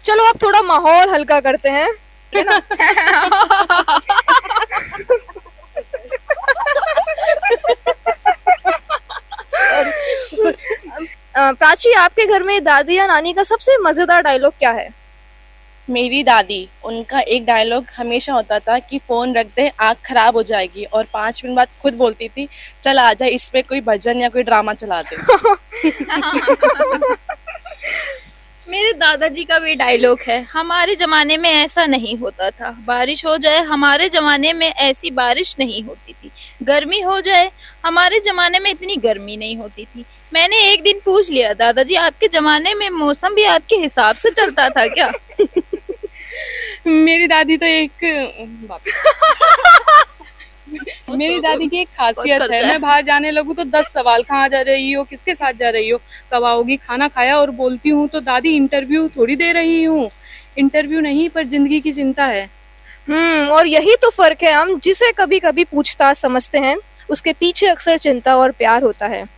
चलो अब थोड़ा माहौल हल्का करते हैं, है ना। प्राची, आपके घर में दादी या नानी का सबसे मजेदार डायलॉग क्या है? मेरी दादी, उनका एक डायलॉग हमेशा होता था कि फोन रख दे, आँख खराब हो जाएगी, और 5 मिनट बाद खुद बोलती थी चल आ जा, इस पे कोई भजन या कोई ड्रामा चला दे। मेरे दादाजी का भी डायलॉग है, हमारे जमाने में ऐसा नहीं होता था, बारिश हो जाए हमारे जमाने में ऐसी बारिश नहीं होती थी, गर्मी हो जाए हमारे जमाने में इतनी गर्मी नहीं होती थी। मैंने एक दिन पूछ लिया, दादाजी आपके जमाने में मौसम भी आपके हिसाब से चलता था क्या? मेरी दादी तो मेरी दादी की एक खासियत है, मैं बाहर जाने लगूं तो 10 सवाल, कहाँ जा रही हो, किसके साथ जा रही हो, कब आओगी, खाना खाया, और बोलती हूँ तो दादी इंटरव्यू थोड़ी दे रही हूँ, इंटरव्यू नहीं पर जिंदगी की चिंता है। और यही तो फर्क है, हम जिसे कभी कभी पूछताछ समझते हैं उसके पीछे अक्सर चिंता और प्यार होता है।